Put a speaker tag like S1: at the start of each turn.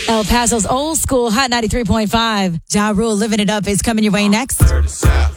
S1: El Paso's old school Hot 93.5. Ja Rule living it up is coming your way next.